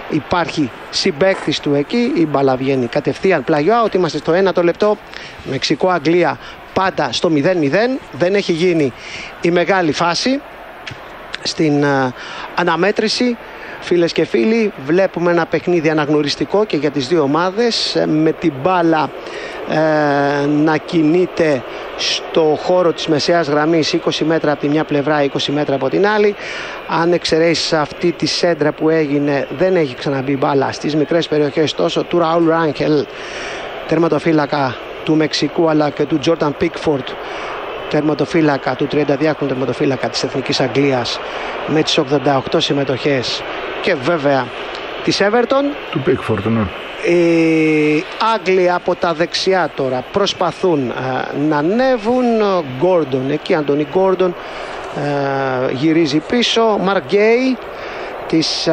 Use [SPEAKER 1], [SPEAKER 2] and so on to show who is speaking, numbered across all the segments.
[SPEAKER 1] υπάρχει συμπαίκτης του εκεί, η μπάλα βγαίνει κατευθείαν πλάγιο out. Είμαστε στο 1 λεπτό, Μεξικό-Αγγλία πάντα στο 0-0. Δεν έχει γίνει η μεγάλη φάση στην αναμέτρηση. Φίλες και φίλοι, βλέπουμε ένα παιχνίδι αναγνωριστικό και για τις δύο ομάδες, με την μπάλα να κινείται στο χώρο της μεσαίας γραμμής, 20 μέτρα από τη μια πλευρά, 20 μέτρα από την άλλη. Αν εξαιρέσεις αυτή τη σέντρα που έγινε, δεν έχει ξαναμπεί μπάλα στις μικρές περιοχές τόσο του Ραούλ Ράνκελ, τερματοφύλακα του Μεξικού, αλλά και του Τζόρνταν Πίκφορντ, τερματοφύλακα του 32χρονου τερματοφύλακα της Εθνικής Αγγλίας, με τις 88 συμμετοχές, και βέβαια της Everton
[SPEAKER 2] του Πίκφορντ, ναι.
[SPEAKER 1] Οι Άγγλοι από τα δεξιά τώρα προσπαθούν να ανέβουν. Γκόρντον εκεί, Αντώνι Γκόρντον γυρίζει πίσω. Μαρκ Γκέι της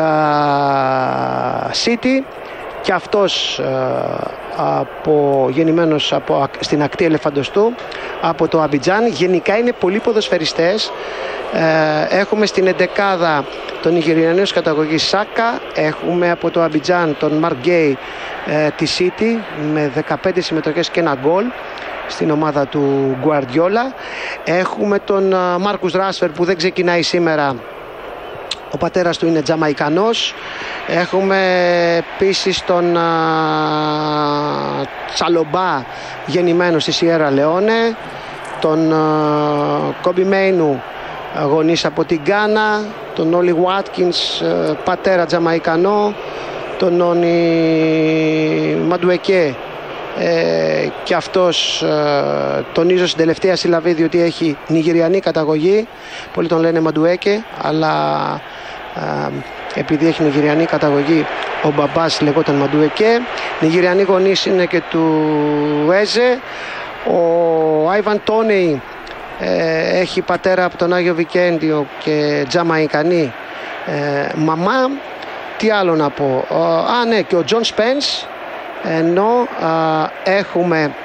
[SPEAKER 1] City, και αυτός γεννημένος στην ακτή Ελεφαντοστού, από το Αμπιτζάν. Γενικά είναι πολλοί ποδοσφαιριστές. Έχουμε στην εντεκάδα τον Νιγηριανός καταγωγής Σάκα. Έχουμε από το Αμπιτζάν τον Μαρκ Γκέι της City με 15 συμμετοχές και ένα γκολ στην ομάδα του Γκουαρδιόλα. Έχουμε τον Μάρκους Ράσφερ που δεν ξεκινάει σήμερα. Ο πατέρας του είναι Τζαμαϊκανός. Έχουμε επίσης τον Τσαλομπά, γεννημένο στη Σιέρα Λεόνε. Τον Κόμπι Μέινου, γονείς από την Γκάνα. Τον Όλι Βάτκινς, πατέρα Τζαμαϊκανό. Τον Νόνι Μαντουεκέ, και αυτός τονίζω στην τελευταία συλλαβή διότι έχει νιγηριανή καταγωγή. Πολλοί τον λένε Μαντουέκε, αλλά επειδή έχει νιγηριανή καταγωγή, ο μπαμπάς λεγόταν Μαντουεκέ. Νιγηριανοί γονείς είναι και του Έζε. Ο Άιβαν Τόνεϊ έχει πατέρα από τον Άγιο Βικέντιο και Τζαμαϊκανή μαμά. Τι άλλο να πω? Ναι, και ο Τζον Σπένς. Ενώ έχουμε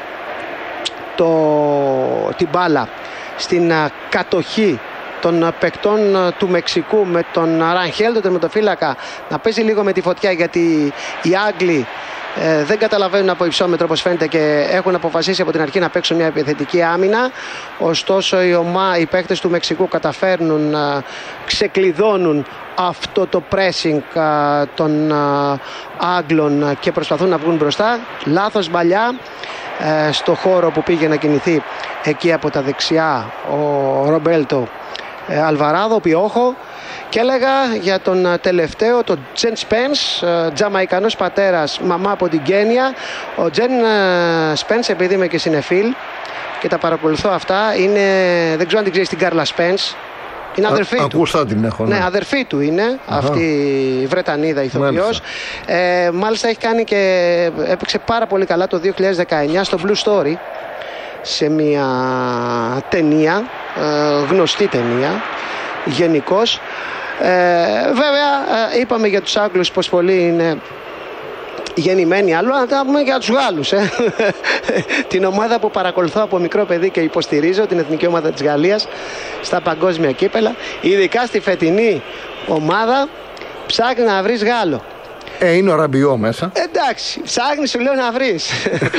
[SPEAKER 1] την μπάλα στην κατοχή των παικτών του Μεξικού, με τον Ρανχέλ, τον τερματοφύλακα, να παίζει λίγο με τη φωτιά, γιατί οι Άγγλοι δεν καταλαβαίνουν από υψόμετρο, όπως φαίνεται, και έχουν αποφασίσει από την αρχή να παίξουν μια επιθετική άμυνα. Ωστόσο οι παίκτες του Μεξικού καταφέρνουν να ξεκλειδώνουν αυτό το pressing των Άγγλων και προσπαθούν να βγουν μπροστά. Λάθος μπαλιά στο χώρο που πήγε να κινηθεί εκεί από τα δεξιά ο Ρομπέλτο Αλβαράδο, Πιόχο. Και έλεγα για τον τελευταίο, τον Τζεν Σπένς, Τζαμαϊκανός πατέρας, μαμά από την Κένια. Ο Τζεν Σπένς, επειδή είμαι και συνεφίλ και τα παρακολουθώ αυτά, δεν ξέρω αν την ξέρεις την Κάρλα Σπένς. Είναι αδερφή του.
[SPEAKER 2] Ακούσα την έχω.
[SPEAKER 1] Ναι, αδερφή του είναι. Αυτή η Βρετανίδα ηθοποιός. Μάλιστα έχει κάνει και έπαιξε πάρα πολύ καλά το 2019 στο Blue Story, σε μια ταινία, γνωστή ταινία γενικώς. Βέβαια είπαμε για τους Άγγλους πως πολλοί είναι γεννημένοι, άλλο να τα πούμε για τους Γάλλους. Την ομάδα που παρακολουθώ από μικρό παιδί και υποστηρίζω, την εθνική ομάδα της Γαλλίας στα παγκόσμια κύπελα, ειδικά στη φετινή ομάδα, ψάχνει να βρεις Γάλλο.
[SPEAKER 2] Είναι ο Ραμπιό μέσα.
[SPEAKER 1] Εντάξει, ψάχνει, σου λέω, να βρεις.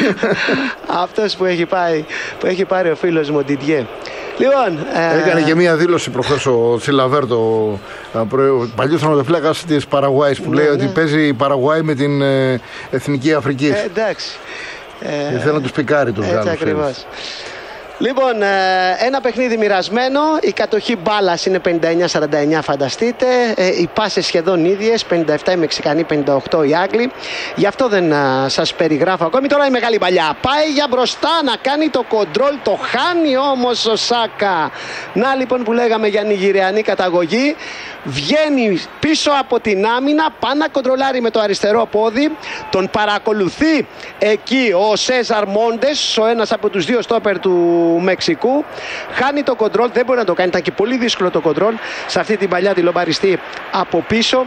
[SPEAKER 1] Αυτός που έχει πάρει ο φίλος μου ο Ντιντιέ. Λοιπόν,
[SPEAKER 2] έκανε και μία δήλωση προχθές ο Τσιλαβέρτο, παλιός τερματοφύλακας της Παραγουάης, που λέει ότι παίζει η Παραγουάη με την Εθνική Αφρική.
[SPEAKER 1] Εντάξει.
[SPEAKER 2] Θέλει να τους πικάρει τους Γάλλους.
[SPEAKER 1] Ακριβώς. Λοιπόν, ένα παιχνίδι μοιρασμένο. Η κατοχή μπάλας είναι 59-49, φανταστείτε. Οι πάσες σχεδόν ίδιες, 57 οι Μεξικανοί, 58 οι Άγγλοι. Γι' αυτό δεν σας περιγράφω ακόμη. Τώρα η μεγάλη παλιά πάει για μπροστά να κάνει το κοντρόλ. Το χάνει όμως ο Σάκα. Να λοιπόν που λέγαμε για νιγηριανή καταγωγή. Βγαίνει πίσω από την άμυνα, πάει να κοντρολάρει με το αριστερό πόδι. Τον παρακολουθεί εκεί ο Σέζαρ Μόντες, ο ένας από τους δύο στόπερ του Μεξικού. Χάνει το κοντρόλ, δεν μπορεί να το κάνει, ήταν και πολύ δύσκολο το κοντρόλ σε αυτή την παλιά τη λομπαριστή από πίσω.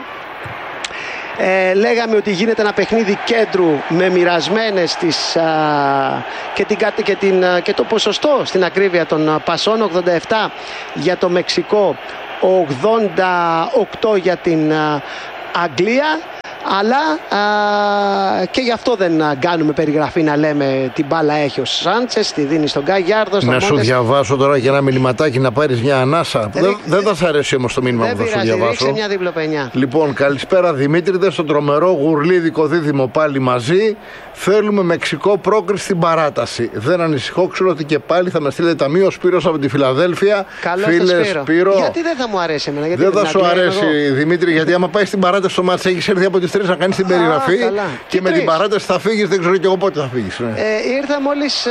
[SPEAKER 1] Λέγαμε ότι γίνεται ένα παιχνίδι κέντρου με μοιρασμένες και το ποσοστό στην ακρίβεια των πασών. 87 για το Μεξικό, 88 για την Αγγλία. Αλλά και γι' αυτό δεν κάνουμε περιγραφή να λέμε την μπάλα έχει ο Σάντσες, τη δίνει στον Γκαγιάρδο.
[SPEAKER 2] Να σου διαβάσω τώρα για ένα μηνυματάκι να πάρεις μια ανάσα. Δεν θα σας αρέσει όμως το μήνυμα που θα σου διαβάσω.
[SPEAKER 1] Ρίξε μια διπλοπενιά.
[SPEAKER 2] Λοιπόν, καλησπέρα Δημήτρη, στο τρομερό γουρλίδικο δίδυμο πάλι μαζί. Θέλουμε Μεξικό πρόκριση στην παράταση. Δεν ανησυχώ, ξέρω ότι και πάλι θα με στείλετε ταμείο. Σπύρος από τη Φιλαδέλφια.
[SPEAKER 1] Φίλε Σπύρο. Γιατί δεν θα μου αρέσει εμένα?
[SPEAKER 2] Γιατί δεν θα σου αρέσει, Δημήτρη, γιατί άμα πάει στην παράταση στο μάτς, έχεις έρθει από τις 3 να κάνεις την περιγραφή. Και με την παράταση θα φύγεις, δεν ξέρω και εγώ πότε θα φύγεις. Ναι.
[SPEAKER 1] Ήρθα μόλις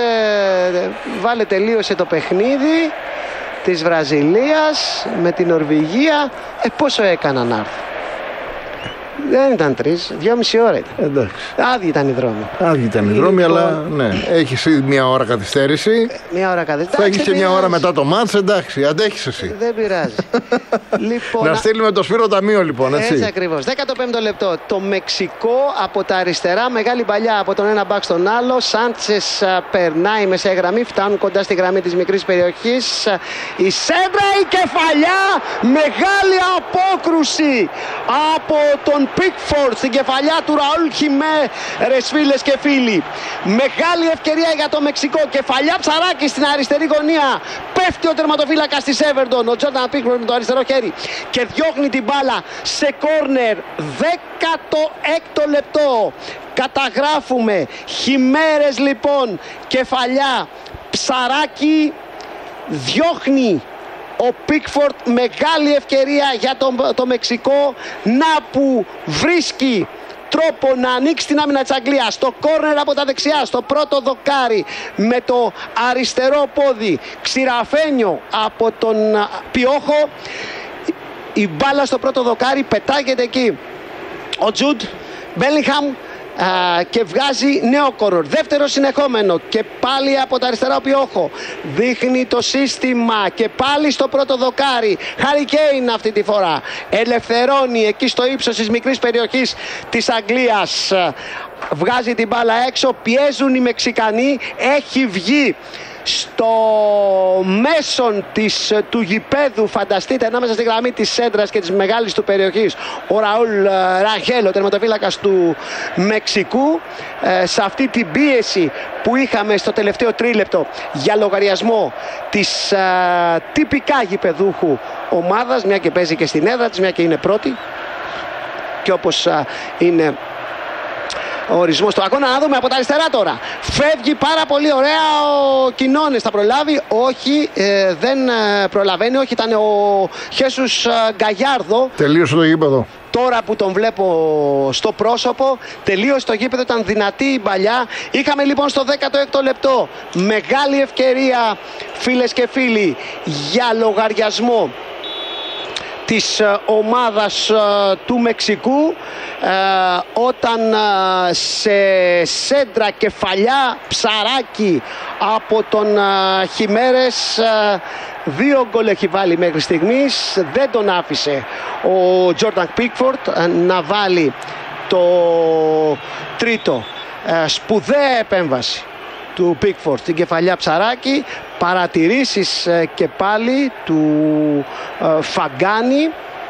[SPEAKER 1] τελείωσε το παιχνίδι της Βραζιλίας με την Νορβηγία. Πόσο έκαναν να έρθουν? Δεν ήταν 3, 2,5 ώρα ήταν.
[SPEAKER 2] Εντάξει.
[SPEAKER 1] Άδειοι ήταν οι δρόμοι.
[SPEAKER 2] Άδειοι ήταν οι δρόμοι, αλλά ναι, έχεις ήδη μια ώρα καθυστέρηση.
[SPEAKER 1] Μια ώρα καθυστέρηση.
[SPEAKER 2] Θα έχεις και μια ώρα μετά το μάτς, εντάξει, αντέχεις εσύ.
[SPEAKER 1] Δεν πειράζει. Λοιπόν,
[SPEAKER 2] να στείλουμε το Σπύρο ταμείο, λοιπόν. Έτσι
[SPEAKER 1] ακριβώς. 15ο λεπτό. Το Μεξικό από τα αριστερά, μεγάλη παλιά από τον ένα μπακ στον άλλο. Σάντσες περνάει μεσαία γραμμή, φτάνουν κοντά στη γραμμή της μικρής περιοχής. Η σέντρα, η κεφαλιά, μεγάλη απόκρουση από τον Πίκφορντ στην κεφαλιά του Ραούλ Χιμέρες, φίλες και φίλοι. Μεγάλη ευκαιρία για το Μεξικό. Κεφαλιά Ψαράκη στην αριστερή γωνία. Πέφτει ο τερματοφύλακας της Everton, ο Τζόρνταν Πίκφορντ με το αριστερό χέρι, και διώχνει την μπάλα σε κόρνερ. 16ο λεπτό. Καταγράφουμε Χιμέρες, λοιπόν, κεφαλιά Ψαράκη, διώχνει ο Πίκφορντ, μεγάλη ευκαιρία για το Μεξικό, να που βρίσκει τρόπο να ανοίξει την άμυνα της Αγγλίας. Στο κόρνερ από τα δεξιά, στο πρώτο δοκάρι με το αριστερό πόδι, Ξηραφένιο από τον Πιόχο. Η μπάλα στο πρώτο δοκάρι, πετάγεται εκεί ο Τζουντ Μπέλιγχαμ και βγάζει νέο κόρνερ. Δεύτερο συνεχόμενο και πάλι από τα αριστερά ο Πιόχο. Δείχνει το σύστημα και πάλι στο πρώτο δοκάρι. Χάρι Κέιν αυτή τη φορά. Ελευθερώνει εκεί στο ύψος της μικρής περιοχής της Αγγλίας. Βγάζει την μπάλα έξω. Πιέζουν οι Μεξικανοί. Έχει βγει στο μέσον του γηπέδου, φανταστείτε, ανάμεσα στη γραμμή της σέντρας και της μεγάλης του περιοχής, ο Ραούλ Ραγχέλ, ο τερματοφύλακας του Μεξικού. Σε αυτή την πίεση που είχαμε στο τελευταίο τρίλεπτο για λογαριασμό της τυπικά γηπεδούχου ομάδας, μια και παίζει και στην έδρα της, μια και είναι πρώτη, και όπως είναι ο ορισμός του αγώνα. Να δούμε από τα αριστερά τώρα. Φεύγει πάρα πολύ ωραία ο Κινόνες. Θα προλάβει? Όχι, δεν προλαβαίνει. Όχι, ήταν ο Χέσους Γκαγιάρδο.
[SPEAKER 2] Τελείωσε το γήπεδο.
[SPEAKER 1] Τώρα που τον βλέπω στο πρόσωπο, τελείωσε το γήπεδο, ήταν δυνατή η παλιά. Είχαμε λοιπόν στο 16ο λεπτό μεγάλη ευκαιρία, φίλες και φίλοι, για λογαριασμό της ομάδας του Μεξικού, όταν σε σέντρα κεφαλιά Ψαράκη από τον Χιμέρες, 2 γκολ έχει βάλει μέχρι στιγμής. Δεν τον άφησε ο Τζόρνταν Πίκφορντ να βάλει το τρίτο. Σπουδαία επέμβαση του Πίκφορντ στην κεφαλιά Ψαράκη. Παρατηρήσεις και πάλι του Φαγκάνη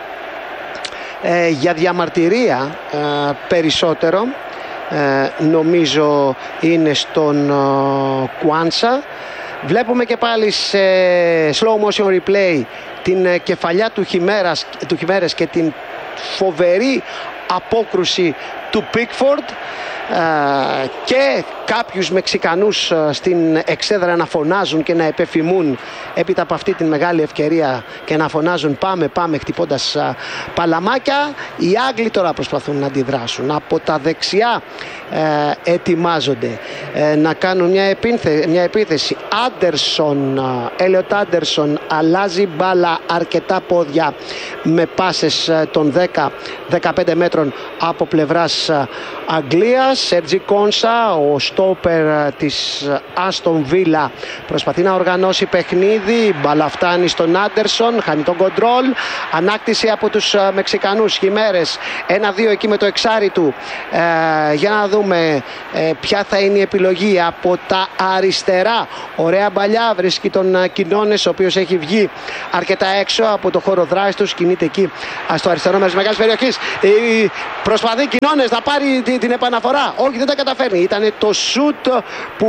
[SPEAKER 1] για διαμαρτυρία περισσότερο, νομίζω είναι στον Κουάνσα. Βλέπουμε και πάλι σε slow motion replay την κεφαλιά του Χιμέρες και την φοβερή απόκρουση του Πίκφορντ, και κάποιους Μεξικανούς στην εξέδρα να φωνάζουν και να επεφημούν έπειτα από αυτή την μεγάλη ευκαιρία και να φωνάζουν πάμε πάμε, χτυπώντας παλαμάκια. Οι Άγγλοι τώρα προσπαθούν να αντιδράσουν. Από τα δεξιά ετοιμάζονται να κάνουν μια επίθεση. Έλιοτ Άντερσον αλλάζει μπάλα αρκετά πόδια με πάσες των 10-15 μέτρων από πλευράς Αγγλίας. Σέρτζι Κόνσα, ο στόπερ της Άστον Βίλα προσπαθεί να οργανώσει παιχνίδι. Μπαλά φτάνει στον Άντερσον, χάνει τον κοντρόλ. Ανάκτηση από τους Μεξικανούς. Χιμέρες 1-2 εκεί με το εξάρι του. Για να δούμε ποια θα είναι η επιλογή από τα αριστερά. Ωραία μπαλιά, βρίσκει τον Κινώνες, ο οποίος έχει βγει αρκετά έξω από το χώρο δράσης του. Κινείται εκεί στο αριστερό μέρος μεγάλης περιοχής. Προσπαθεί Κινώνες να πάρει την επαναφορά. Όχι, δεν τα καταφέρνει. Ήταν το σουτ που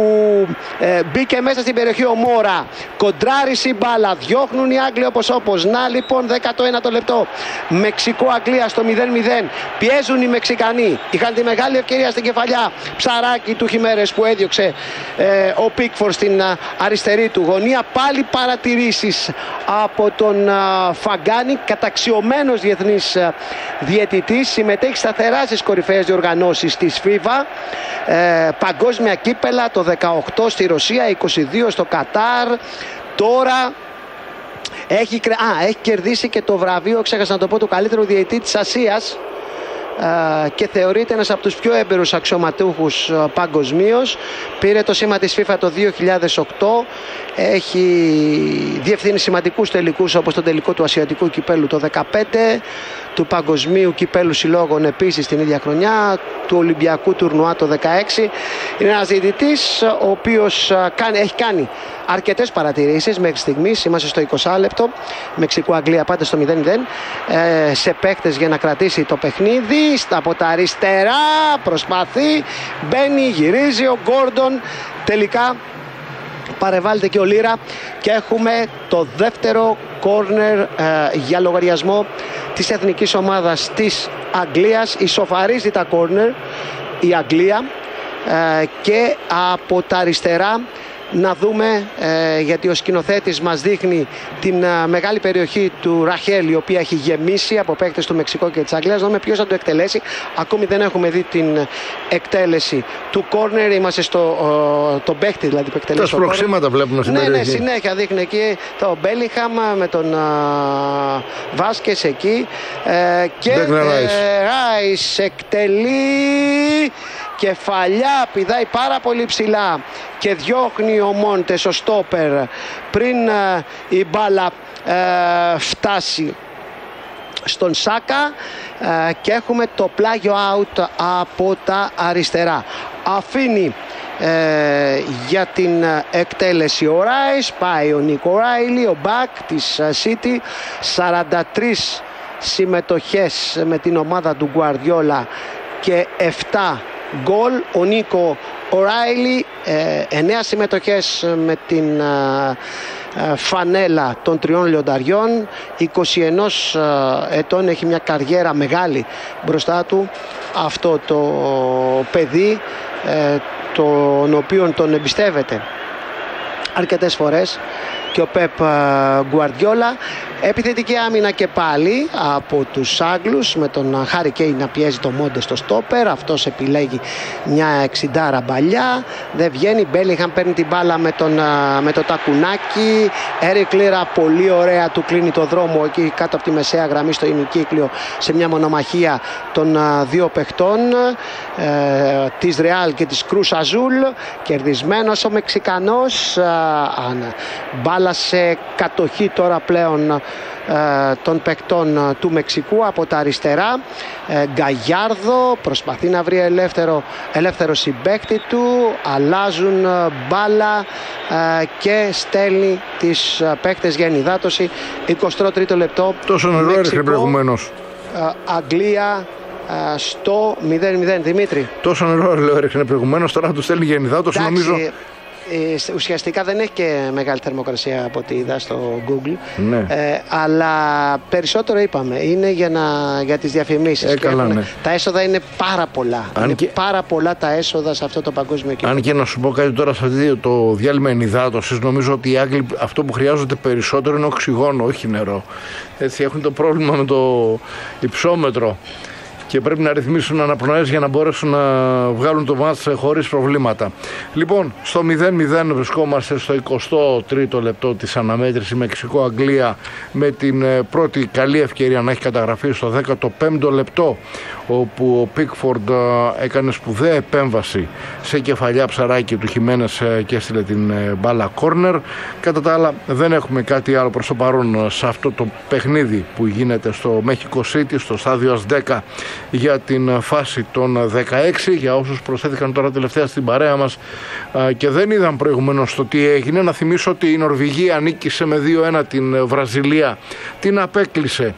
[SPEAKER 1] μπήκε μέσα στην περιοχή ο Μόρα. Κοντράρισε η μπάλα. Διώχνουν οι Άγγλοι όπως. Να λοιπόν 19ο λεπτό. Μεξικό-Αγγλία στο 0-0. Πιέζουν οι Μεξικανοί. Είχαν τη μεγάλη ευκαιρία στην κεφαλιά. Ψαράκι του Χιμέρες που έδιωξε ο Πίκφορ στην αριστερή του γωνία. Πάλι παρατηρήσεις από τον Φαγκάνη, καταξιωμένος διεθνής διαιτητής. Συμμετέχει σταθερά στις κορυφαίες διοργανώσεις της FIFA. Παγκόσμια κύπελα το 18 στη Ρωσία, 22 στο Κατάρ. Τώρα έχει κερδίσει και το βραβείο, ξέχασα να το πω, του καλύτερου διαιτητή της Ασίας. Και θεωρείται ένας από τους πιο έμπειρους αξιωματούχους παγκοσμίως. Πήρε το σήμα της FIFA το 2008. Έχει διευθύνει σημαντικούς τελικούς, όπως τον τελικό του Ασιατικού Κυπέλου το 2015, του Παγκοσμίου Κυπέλου Συλλόγων επίσης την ίδια χρονιά, του Ολυμπιακού Τουρνουά το 2016. Είναι ένας διαιτητής ο οποίος έχει κάνει αρκετές παρατηρήσεις μέχρι στιγμής. Είμαστε στο 20 λεπτό. Μεξικό-Αγγλία πάντα στο 0-0. Σε παίκτες για να κρατήσει το παιχνίδι. Από τα αριστερά προσπαθεί, μπαίνει, γυρίζει ο Γκόρντον. Τελικά παρεβάλλεται και ο Λίρα και έχουμε το δεύτερο κόρνερ για λογαριασμό της εθνικής ομάδας της Αγγλίας. Ισοφαρίζει τα κόρνερ η Αγγλία και από τα αριστερά να δούμε, γιατί ο σκηνοθέτης μας δείχνει την μεγάλη περιοχή του Ραχέλ, η οποία έχει γεμίσει από παίκτες του Μεξικού και της Αγγλίας. Να δούμε ποιος θα το εκτελέσει. Ακόμη δεν έχουμε δει την εκτέλεση του κόρνερ. Είμαστε στο παίκτη δηλαδή που εκτελέσει. Τα
[SPEAKER 2] σπροξήματα βλέπουμε στην περιοχή.
[SPEAKER 1] Ναι, συνέχεια δείχνει εκεί το Μπέλιχαμ με τον Βάσκες εκεί. Και Ράις εκτελεί. Κεφαλιά, πηδάει πάρα πολύ ψηλά και διώχνει ο Μόντες, ο στόπερ, πριν η μπάλα φτάσει στον Σάκα, και έχουμε το πλάγιο out από τα αριστερά. Αφήνει για την εκτέλεση ο Ράις, πάει ο Νίκο Ράιλι, ο μπακ της City. 43 συμμετοχές με την ομάδα του Γκουαρδιόλα και 7 γκολ. Ο Νίκο Ράιλι 9 συμμετοχές με την φανέλα των τριών λιονταριών. 21 ετών, έχει μια καριέρα μεγάλη μπροστά του αυτό το παιδί, τον οποίον τον εμπιστεύεται αρκετές φορές και ο Πεπ Γκουαρδιόλα. Επιθετική άμυνα και πάλι από τους Άγγλους, με τον Χάρι Κέιν να πιέζει το Μόντε στο στόπερ. Αυτός επιλέγει μια 60 μπαλιά, δεν βγαίνει. Μπέλιγχαμ παίρνει την μπάλα με το τακουνάκι. Έρικ Λίρα πολύ ωραία του κλείνει το δρόμο εκεί κάτω από τη μεσαία γραμμή στο ημικύκλιο, σε μια μονομαχία των δύο παιχτών της Ρεάλ και της Κρούς Αζούλ. Κερδισμένος ο Μεξικανός. Μπάλα σε κατοχή τώρα πλέον των παικτών του Μεξικού από τα αριστερά. Γκαγιάρδο προσπαθεί να βρει ελεύθερο συμπαίκτη του. Αλλάζουν μπάλα και στέλνει τις παίκτες για ενυδάτωση. 23ο λεπτό.
[SPEAKER 2] Τόσο νερό έριχνε προηγουμένως.
[SPEAKER 1] Αγγλία στο 0-0. Δημήτρη.
[SPEAKER 2] Τόσο νερό έριχνε προηγουμένως, τώρα του στέλνει για ενυδάτωση. Νομίζω
[SPEAKER 1] ουσιαστικά δεν έχει και μεγάλη θερμοκρασία από ό,τι είδα στο Google.
[SPEAKER 2] Ναι.
[SPEAKER 1] Αλλά περισσότερο είπαμε είναι για τις διαφημίσεις.
[SPEAKER 2] Ναι.
[SPEAKER 1] Τα έσοδα είναι πάρα πολλά. Πάρα πολλά τα έσοδα σε αυτό το παγκόσμιο κύπελλο.
[SPEAKER 2] Αν και να σου πω κάτι τώρα, σε αυτό το διάλειμμα ενυδάτωσης, νομίζω ότι οι Άγγλοι αυτό που χρειάζονται περισσότερο είναι οξυγόνο, όχι νερό. Έτσι έχουν το πρόβλημα με το υψόμετρο. και πρέπει να ρυθμίσουν αναπνοές για να μπορέσουν να βγάλουν το μάτς χωρίς προβλήματα. Λοιπόν, στο 0-0 βρισκόμαστε στο 23ο λεπτό της αναμέτρησης Μεξικό-Αγγλία, με την πρώτη καλή ευκαιρία να έχει καταγραφεί στο 15ο λεπτό, όπου ο Πίκφορντ έκανε σπουδαία επέμβαση σε κεφαλιά ψαράκι του Χιμένες και έστειλε την μπάλα κόρνερ. Κατά τα άλλα δεν έχουμε κάτι άλλο προς το παρόν σε αυτό το παιχνίδι που γίνεται στο Mexico City, στο στάδιο ΑΣ10, για την φάση των 16. Για όσους προσθέθηκαν τώρα τελευταία στην παρέα μας και δεν είδαν προηγουμένως το τι έγινε, να θυμίσω ότι η Νορβηγία νίκησε με 2-1 την Βραζιλία, την απέκλεισε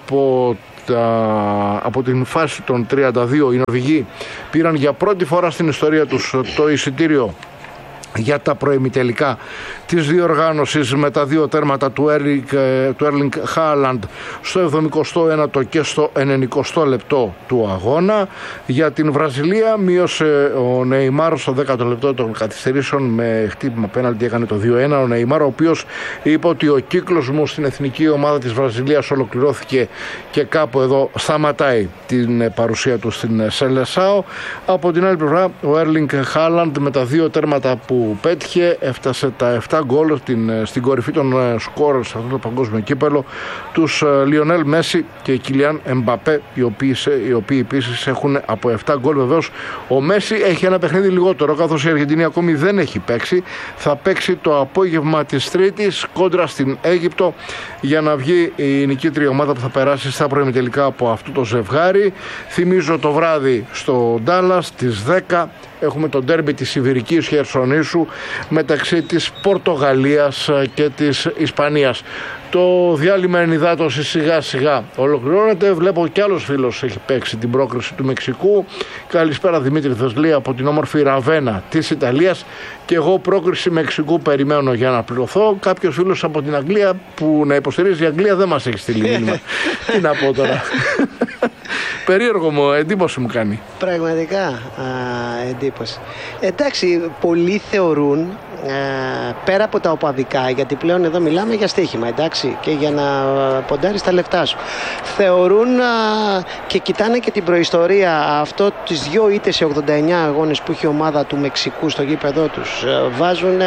[SPEAKER 2] από την φάση των 32. Οι Νορβηγοί πήραν για πρώτη φορά στην ιστορία τους το εισιτήριο για τα προημιτελικά της διοργάνωσης με τα 2 τέρματα του Έρλινγκ Χάλαντ στο 71ο και στο 90ο λεπτό του αγώνα. Για την Βραζιλία μείωσε ο Νεϊμάρ στο 10ο λεπτό των καθυστερήσεων με χτύπημα πέναλτι, έκανε το 2-1. Ο Νεϊμάρ, ο οποίος είπε ότι ο κύκλος μου στην εθνική ομάδα της Βραζιλίας ολοκληρώθηκε και κάπου εδώ σταματάει την παρουσία του στην Σελεσάο. Από την άλλη πλευρά, ο Έρλινγκ Χάλαντ με τα 2 τέρματα που πέτυχε έφτασε τα 7 γκολ στην κορυφή των σκόρ σε αυτό το παγκόσμιο κύπελο, τους Λιονέλ Μέση και Κιλιάν Εμπαπέ, οι οποίοι επίσης έχουν από 7 γκολ. Βεβαίως ο Μέση έχει ένα παιχνίδι λιγότερο, καθώς η Αργεντινή ακόμη δεν έχει παίξει. Θα παίξει το απόγευμα της Τρίτης κόντρα στην Αίγυπτο για να βγει η νικήτρια ομάδα που θα περάσει στα προημιτελικά από αυτό το ζευγάρι. Θυμίζω το βράδυ στο Ντάλλας στις 10 έχουμε το ντέρμπι της Ιβηρικής Χερσονήσου μεταξύ της Πορτογαλίας και της Ισπανίας. Το διάλειμμα ενυδάτωσης σιγά σιγά ολοκληρώνεται. Βλέπω κι άλλος φίλος έχει παίξει την πρόκριση του Μεξικού. Καλησπέρα Δημήτρη Θεσλή από την όμορφη Ραβένα της Ιταλίας. Και εγώ πρόκριση Μεξικού περιμένω για να πληρωθώ. Κάποιος φίλος από την Αγγλία που να υποστηρίζει η Αγγλία δεν μας έχει στείλει μήνυμα. Τι να πω τώρα. Περίεργο μου, εντύπωση μου κάνει.
[SPEAKER 1] Πραγματικά εντύπωση. Εντάξει, πολλοί θεωρούν πέρα από τα οπαδικά, γιατί πλέον εδώ μιλάμε για στοίχημα, εντάξει, και για να ποντάρεις τα λεφτά σου, θεωρούν και κοιτάνε και την προϊστορία, αυτό τις 2 ήττες σε 89 αγώνες που είχε η ομάδα του Μεξικού στο γήπεδό τους, βάζουν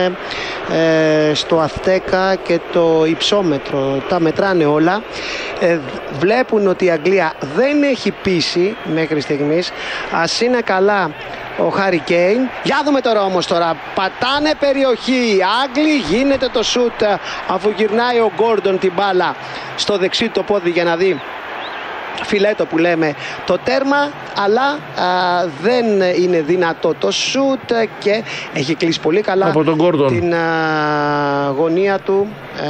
[SPEAKER 1] στο Αθτέκα και το υψόμετρο, τα μετράνε όλα, βλέπουν ότι η Αγγλία δεν έχει πείσει μέχρι στιγμής. Ας είναι καλά ο Χάρι Κέιν. Για δούμε τώρα όμως, τώρα πατάνε περιοχή οι Άγγλοι, γίνεται το σουτ αφού γυρνάει ο Γκόρντον την μπάλα στο δεξί το πόδι για να δει φιλέτο που λέμε το τέρμα, αλλά δεν είναι δυνατό το σουτ και έχει κλείσει πολύ καλά
[SPEAKER 2] από τον Γκόρντον
[SPEAKER 1] την γωνία του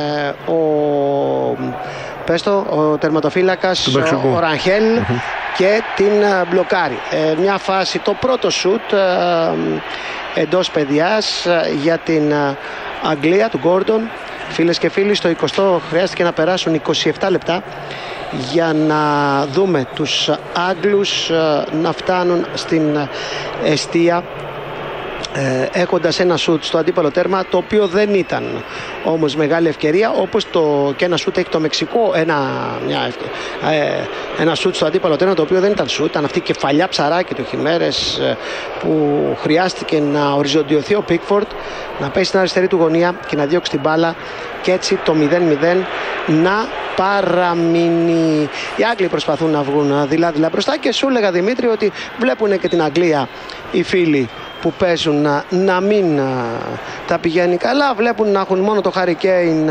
[SPEAKER 1] ο τερματοφύλακας ο Ραγχέλ και την μπλοκάρει. Μια φάση, το πρώτο σουτ εντός παιδιάς για την Αγγλία του Γκόρντον. Φίλες και φίλοι, στο 20 χρειάστηκε να περάσουν 27 λεπτά για να δούμε τους Άγγλους να φτάνουν στην εστία έχοντας ένα σουτ στο αντίπαλο τέρμα, το οποίο δεν ήταν όμως μεγάλη ευκαιρία, όπως και ένα σουτ έχει το Μεξικό, ένα σουτ στο αντίπαλο τέρμα, το οποίο δεν ήταν σουτ, ήταν αυτή η κεφαλιά ψαράκι του Χιμέρες που χρειάστηκε να οριζοντιωθεί ο Πίκφορντ, να πέσει στην αριστερή του γωνία και να διώξει την μπάλα και έτσι το 0-0 να παραμείνει. Οι Άγγλοι προσπαθούν να βγουν δειλά-δειλά μπροστά και σου έλεγα, Δημήτρη, ότι βλέπουν και την Αγγλία οι φίλοι που παίζουν να μην τα πηγαίνει καλά, βλέπουν να έχουν μόνο το Χάρι Κέιν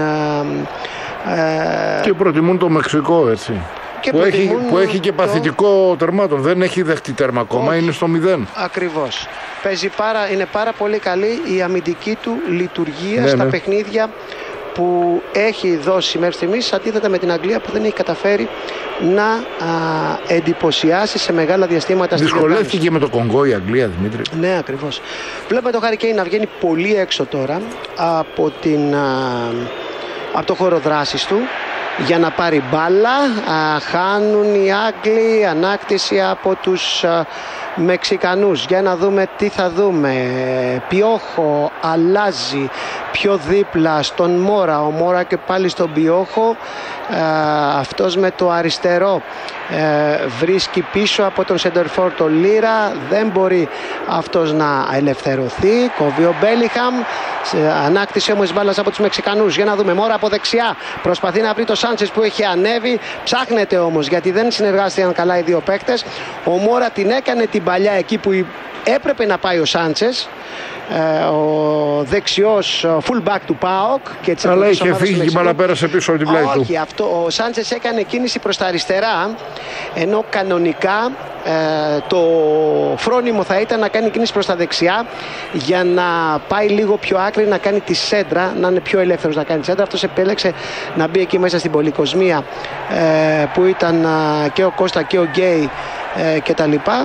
[SPEAKER 2] και προτιμούν το Μεξικό, έτσι, που έχει και παθητικό τερμάτων, δεν έχει δεχτεί τέρμα ακόμα, είναι στο 0.
[SPEAKER 1] Ακριβώς. Είναι πάρα πολύ καλή η αμυντική του λειτουργία στα παιχνίδια που έχει δώσει μέχρι στιγμής, αντίθετα με την Αγγλία που δεν έχει καταφέρει να εντυπωσιάσει σε μεγάλα διαστήματα.
[SPEAKER 2] Δυσκολεύτηκε με το Κονγκό η Αγγλία, Δημήτρη.
[SPEAKER 1] Ναι, ακριβώς. Βλέπουμε το Χάρι Κέιν να βγαίνει πολύ έξω τώρα από το χώρο δράσης του για να πάρει μπάλα. Χάνουν οι Άγγλοι, ανάκτηση από τους Μεξικανούς. Για να δούμε τι θα δούμε. Πιόχο αλλάζει πιο δίπλα στον Μόρα. Ο Μόρα και πάλι στον Πιόχο. Αυτός με το αριστερό βρίσκει πίσω από τον σεντερφόρ το Λίρα. Δεν μπορεί αυτός να ελευθερωθεί. Κόβει ο Μπέλιχαμ. Ανάκτηση όμως μπάλας από τους Μεξικανούς. Για να δούμε. Μόρα από δεξιά. Προσπαθεί να βρει το Σάντσες που έχει ανέβει. Ψάχνεται όμως γιατί δεν συνεργάστηκαν καλά οι δύο παίκτες. Ο Μόρα την έκανε την παλιά εκεί που έπρεπε να πάει ο Σάντσες. Ο δεξιός fullback του ΠΑΟΚ.
[SPEAKER 2] Αλλά είχε φύγει και μπάλα πέρασε πίσω από την πλάτη του.
[SPEAKER 1] Όχι, ο Σάντσες έκανε κίνηση προς τα αριστερά, ενώ κανονικά το φρόνιμο θα ήταν να κάνει κίνηση προς τα δεξιά για να πάει λίγο πιο άκρη, να κάνει τη σέντρα, να είναι πιο ελεύθερος να κάνει τη σέντρα. Αυτός επέλεξε να μπει εκεί μέσα στην πολυκοσμία που ήταν και ο Κώστα και ο Γκέι και τα λοιπά,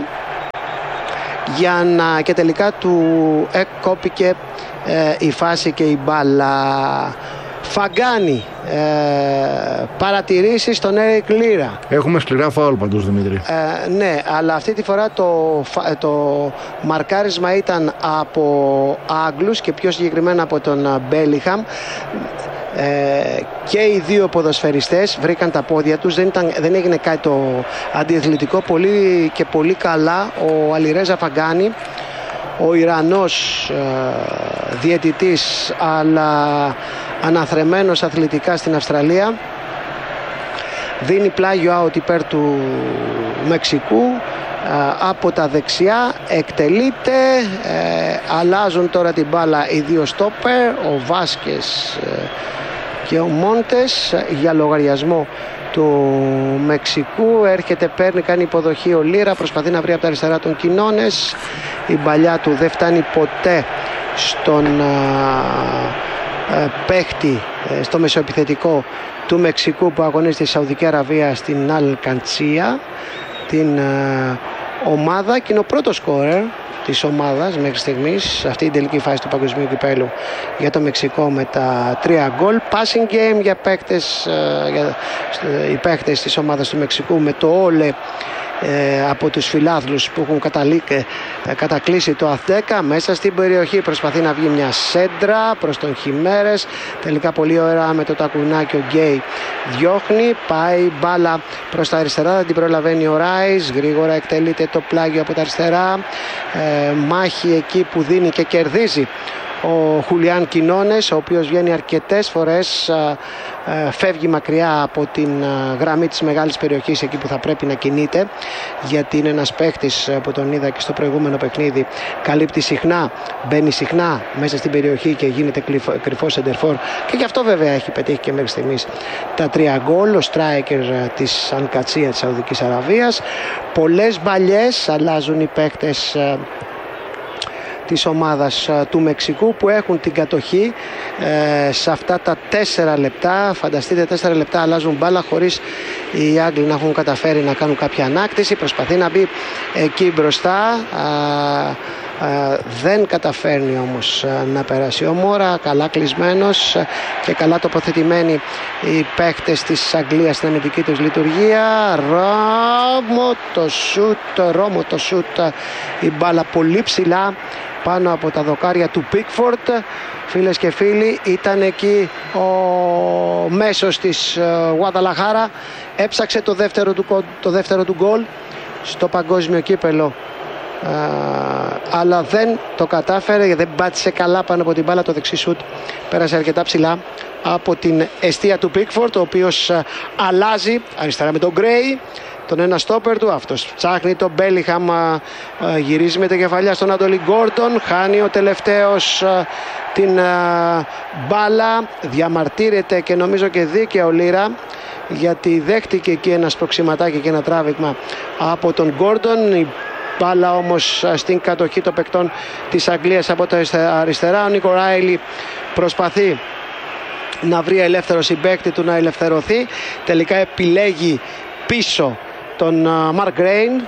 [SPEAKER 1] και τελικά του κόπηκε η φάση και η μπάλα. Φαγκάνη, παρατηρήσεις στον Έρικ Λίρα.
[SPEAKER 2] Έχουμε σκληρά φάουλ παντούς, Δημήτρη.
[SPEAKER 1] Ναι, αλλά αυτή τη φορά το μαρκάρισμα ήταν από Άγγλους και πιο συγκεκριμένα από τον Μπέλιχαμ. Και οι δύο ποδοσφαιριστές βρήκαν τα πόδια τους, δεν έγινε κάτι το αντιαθλητικό. Πολύ και πολύ καλά ο Αλιρέζα Φαγκάνη, ο Ιρανός διαιτητής αλλά αναθρεμένος αθλητικά στην Αυστραλία, δίνει πλάγιο out υπέρ του Μεξικού από τα δεξιά, εκτελείται, αλλάζουν τώρα την μπάλα οι δύο στόπερ, ο Βάσκες και ο Μόντες για λογαριασμό του Μεξικού. Έρχεται, παίρνει, κάνει υποδοχή ο Λίρα, προσπαθεί να βρει από τα αριστερά τον Κινώνες. Η μπαλιά του δεν φτάνει ποτέ στον παίχτη, στο μεσοεπιθετικό του Μεξικού που αγωνίζεται στη Σαουδική Αραβία, στην Αλκαντσία, την ομάδα, και είναι ο πρώτος σκόρερ της ομάδας μέχρι στιγμής αυτή η τελική φάση του παγκοσμίου κυπέλλου για το Μεξικό με τα 3 γκολ. Passing game για παίκτες, οι παίκτες της ομάδας του Μεξικού, με το Όλε από τους φιλάθλους που έχουν κατακλείσει το ΑΘ10 μέσα στην περιοχή. Προσπαθεί να βγει μια σέντρα προς τον Χιμέρες, τελικά πολύ ωραία με το τακουνάκι ο Γκέι διώχνει, πάει μπάλα προς τα αριστερά, δεν την προλαβαίνει ο Ράις, γρήγορα εκτελείται το πλάγιο από τα αριστερά, μάχη εκεί που δίνει και κερδίζει ο Χουλιάν Κινώνες, ο οποίος βγαίνει αρκετές φορές, φεύγει μακριά από την γραμμή της μεγάλης περιοχής εκεί που θα πρέπει να κινείται, γιατί είναι ένας παίχτης που τον είδα και στο προηγούμενο παιχνίδι, καλύπτει συχνά, μπαίνει συχνά μέσα στην περιοχή και γίνεται κρυφό σεντερφόρ, και γι' αυτό βέβαια έχει πετύχει και μέχρι στιγμής τα 3 γκολ. Ο striker της Αλκατσία της Σαουδικής Αραβίας. Πολλές μπαλιές, αλλάζουν οι παίχτες της ομάδας του Μεξικού που έχουν την κατοχή σε αυτά τα 4 λεπτά. Φανταστείτε, 4 λεπτά αλλάζουν μπάλα χωρίς οι Άγγλοι να έχουν καταφέρει να κάνουν κάποια ανάκτηση. Προσπαθεί να μπει εκεί μπροστά, δεν καταφέρνει όμως να περάσει ο Μόρα. Καλά κλεισμένος και καλά τοποθετημένοι οι παίχτες της Αγγλίας στην αμυντική τους λειτουργία. Ρόμο το σούτ, η μπάλα πολύ ψηλά πάνω από τα δοκάρια του Πίκφορντ. Φίλες και φίλοι, ήταν εκεί ο μέσος της Γουαδαλαχάρα, έψαξε το δεύτερο του γκολ στο παγκόσμιο κύπελο, αλλά δεν το κατάφερε, δεν πάτησε καλά πάνω από την μπάλα. Το δεξί σουτ πέρασε αρκετά ψηλά από την εστία του Πίκφορντ, ο οποίος αλλάζει αριστερά με τον Γκρέι, τον ένα στόπερ του. Αυτός ψάχνει τον Μπέλιχαμ, γυρίζει με την κεφαλιά στον Άντολι Γκόρντον, χάνει ο τελευταίος την μπάλα, διαμαρτύρεται και νομίζω και δίκαια ο Λίρα, γιατί δέχτηκε εκεί ένα σπροξηματάκι και ένα τράβηγμα από τον Γκόρντον. Η μπάλα όμως στην κατοχή των παικτών της Αγγλίας από τα αριστερά. Ο Νίκο Ράιλι προσπαθεί να βρει ελεύθερο συμπαίκτη του να ελευθερωθεί, τελικά επιλέγει πίσω τον Μαρκ Γκρέιν,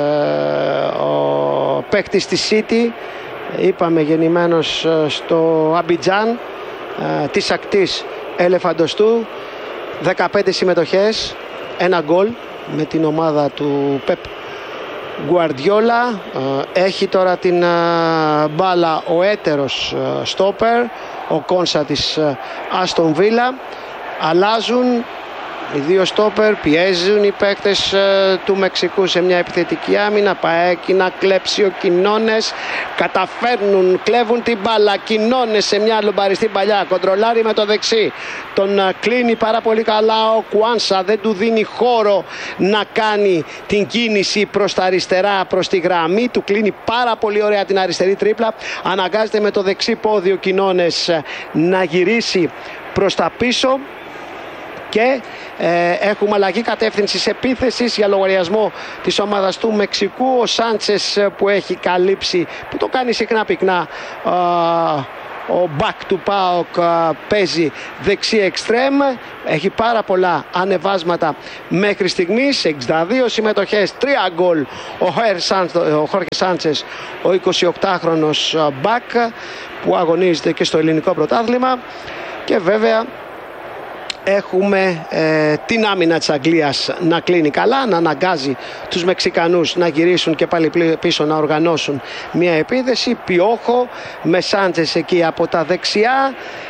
[SPEAKER 1] ο παίκτης της City, είπαμε γεννημένος στο Αμπιτζάν της ακτής Ελεφαντοστού. 15 συμμετοχές, 1 γκολ με την ομάδα του Pep Guardiola. Έχει τώρα την μπάλα ο έτερος στόπερ, ο Κόνσα της Aston Villa. Αλλάζουν οι δύο στόπερ, πιέζουν οι παίκτες του Μεξικού σε μια επιθετική άμυνα. Πάει να κλέψει ο Κινόνες, καταφέρνουν, κλέβουν την μπάλα. Κινόνες σε μια λομπαριστή παλιά, κοντρολάρει με το δεξί, τον κλείνει πάρα πολύ καλά ο Κουάνσα, δεν του δίνει χώρο να κάνει την κίνηση προς τα αριστερά, προς τη γραμμή, του κλείνει πάρα πολύ ωραία την αριστερή τρίπλα. Αναγκάζεται με το δεξί πόδι ο Κινόνες να γυρίσει προς τα πίσω και έχουμε αλλαγή κατεύθυνσης επίθεσης για λογαριασμό της ομάδας του Μεξικού. Ο Σάντσες που έχει καλύψει, που το κάνει συχνά πυκνά, ο μπακ του ΠΑΟΚ παίζει δεξί εξτρέμ. Έχει πάρα ανεβάσματα μέχρι στιγμής, 62 συμμετοχές, 3 γκολ ο Χόρχε Σάντσες, ο 28χρονος μπακ που αγωνίζεται και στο ελληνικό πρωτάθλημα. Και βέβαια έχουμε την άμυνα της Αγγλίας να κλείνει καλά, να αναγκάζει τους Μεξικανούς να γυρίσουν και πάλι πίσω, να οργανώσουν μια επίθεση. Πιόχο με Σάντσες εκεί από τα δεξιά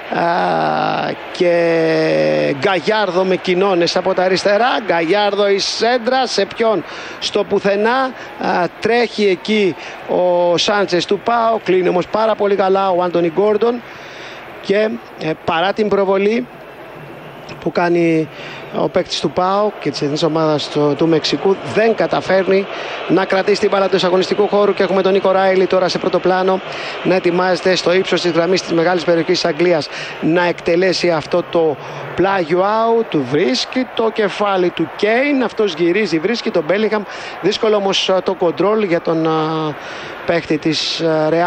[SPEAKER 1] και Γκαγιάρδο με Κινόνες από τα αριστερά. Γκαγιάρδο η σέντρα σε ποιον? Στο πουθενά. Τρέχει εκεί ο Σάντσες του ΠΑΟ, κλείνει όμως πάρα πολύ καλά ο Άντονι Γκόρντον και παρά την προβολή που κάνει ο παίκτης του ΠΑΟ και της εθνικής ομάδας του Μεξικού, δεν καταφέρνει να κρατήσει την μπάλα του αγωνιστικού χώρου. Και έχουμε τον Νίκο Ράιλι τώρα σε πρώτο πλάνο να ετοιμάζεται στο ύψος της γραμμής της μεγάλης περιοχής της Αγγλίας να εκτελέσει αυτό το πλάγιο out. Του βρίσκει το κεφάλι του Κέιν, αυτός γυρίζει, βρίσκει τον Μπέλιγχαμ. Δύσκολο όμως το κοντρόλ για τον παίκτη της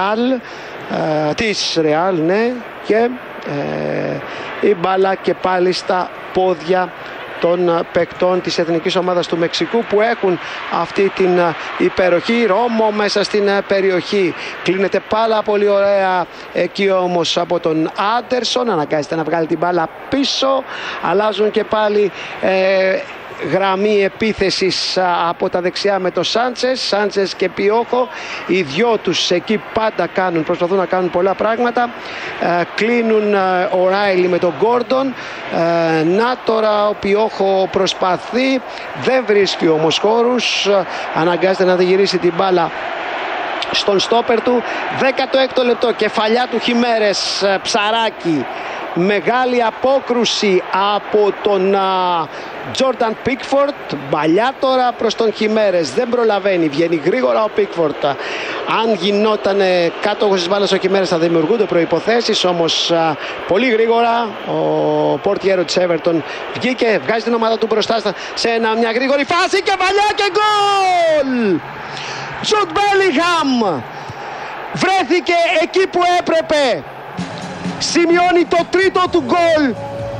[SPEAKER 1] Ρεάλ, ναι, και η μπάλα και πάλι στα πόδια των παικτών της εθνικής ομάδας του Μεξικού που έχουν αυτή την υπεροχή. Ρώμο μέσα στην περιοχή, κλείνεται πάρα πολύ ωραία εκεί όμως από τον Άντερσον, αναγκάζεται να βγάλει την μπάλα πίσω. Αλλάζουν και πάλι γραμμή επίθεσης από τα δεξιά με το Σάντσες και Πιόχο. Οι δυο τους εκεί πάντα προσπαθούν να κάνουν πολλά πράγματα. Κλείνουν ο Ράιλι με τον Γκόρντον. Να τώρα ο Πιόχο προσπαθεί, δεν βρίσκει όμως χώρους, αναγκάζεται να γυρίσει την μπάλα στον στόπερ του. 16ο λεπτό, κεφαλιά του Χιμέρες, Ψαράκι. Μεγάλη απόκρουση από τον Τζόρνταν Πίκφορντ. Μπαλιά τώρα προς τον Χιμέρες, δεν προλαβαίνει, βγαίνει γρήγορα ο Πίκφορντ. Αν γινόταν κάτοχος της μπάλας ο Χιμέρες θα δημιουργούνται προϋποθέσεις, όμως πολύ γρήγορα ο πορτιέρο της Everton βγήκε, βγάζει την ομάδα του μπροστά σε μια γρήγορη φάση και μπαλιά και γκολ! Τζουντ Μπέλιγχαμ βρέθηκε εκεί που έπρεπε. Σημειώνει το τρίτο του γκολ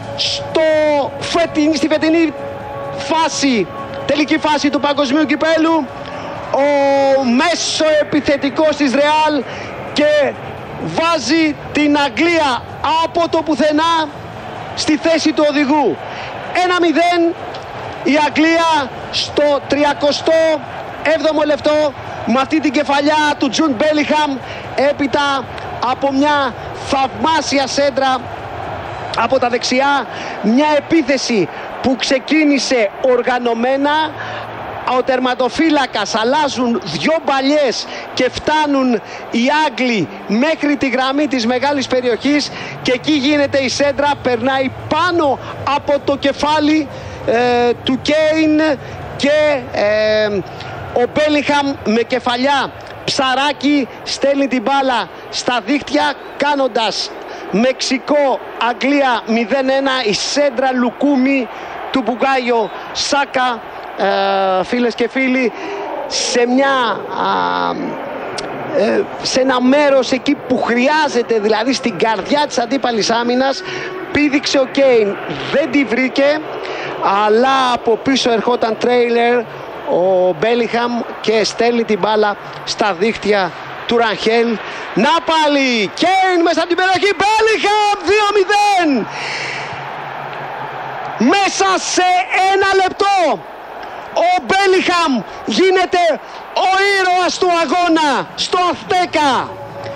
[SPEAKER 1] στη φετινή φάση, τελική φάση του παγκοσμίου κυπέλου. Ο μέσο επιθετικός της Ρεάλ και βάζει την Αγγλία από το πουθενά στη θέση του οδηγού. 1-0 η Αγγλία στο 37ο λεπτό με αυτή την κεφαλιά του Τζουντ Μπέλιγχαμ έπειτα από μια θαυμάσια σέντρα από τα δεξιά. Μια επίθεση που ξεκίνησε οργανωμένα. Ο τερματοφύλακας, αλλάζουν δυο μπαλιές και φτάνουν οι Άγγλοι μέχρι τη γραμμή της μεγάλης περιοχής και εκεί γίνεται η σέντρα, περνάει πάνω από το κεφάλι του Κέιν και ο Μπέλιγχαμ με κεφαλιά Ψαράκι στέλνει την μπάλα στα δίχτυα κάνοντας Μεξικό-Αγγλία 0-1. Η σέντρα Λουκούμι του Μπουγκάιο Σάκα, φίλες και φίλοι, σε ένα μέρος εκεί που χρειάζεται, δηλαδή στην καρδιά της αντίπαλης άμυνας. Πήδηξε ο Κέιν, δεν τη βρήκε, αλλά από πίσω ερχόταν τρέιλερ ο Μπέλιγχαμ και στέλνει την μπάλα στα δίχτυα του Ρανχέλ. Να πάλι Κέιν μέσα από την περιοχή, Μπέλιγχαμ 2-0. μέσα σε 1 λεπτό ο Μπέλιγχαμ γίνεται ο ήρωας του αγώνα στο Αστέκα.